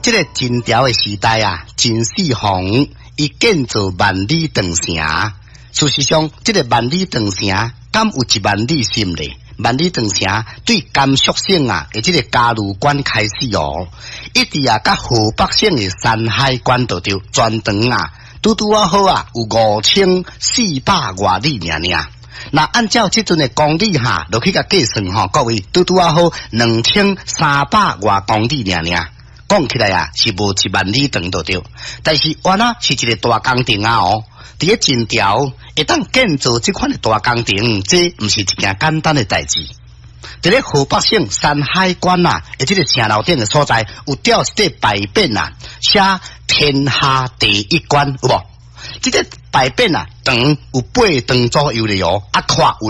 这个金朝的时代啊，秦始皇伊建造万里长城。事实上，这个万里长城敢有一万里深咧？万里长城对甘肃省啊，的这个嘉峪关开始哦，一直啊，甲河北省的山海关都着全长啊，拄啊好啊，有5400外里尔。那按照这阵的公里哈，落去甲计算吼，各位拄啊好2300外公里尔。讲起来啊，是无1万里长都着，但是原来是一个大工程啊哦。伫咧秦朝会当建造这款的大工程，这毋是一件简单的代志。伫咧河北省山海关啊，即个城楼顶的所在，有吊一块牌匾啊，写天下第一关，有无？这个牌匾啊，长有8段左右的哦，啊宽有